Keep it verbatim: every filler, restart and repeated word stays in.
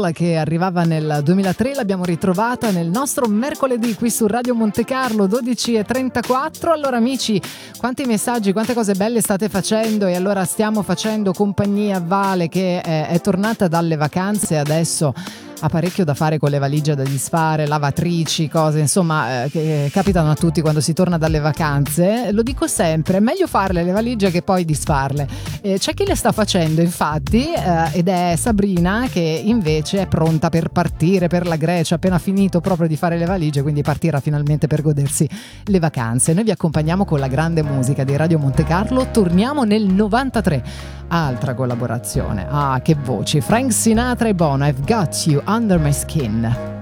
Soul, che arrivava nel duemilatré, l'abbiamo ritrovata nel nostro mercoledì qui su Radio Monte Carlo, dodici e trentaquattro. Allora amici, quanti messaggi, quante cose belle state facendo, e allora stiamo facendo compagnia a Vale che è, è tornata dalle vacanze e adesso ha parecchio da fare con le valigie da disfare, lavatrici, cose insomma eh, che capitano a tutti quando si torna dalle vacanze. Lo dico sempre, è meglio farle le valigie che poi disfarle. Eh, c'è chi le sta facendo infatti eh, ed è Sabrina, che invece è pronta per partire per la Grecia, appena finito proprio di fare le valigie, quindi partirà finalmente per godersi le vacanze. Noi vi accompagniamo con la grande musica di Radio Monte Carlo, torniamo nel novantatré, altra collaborazione, ah che voci, Frank Sinatra e Bono, I've Got You Under My Skin.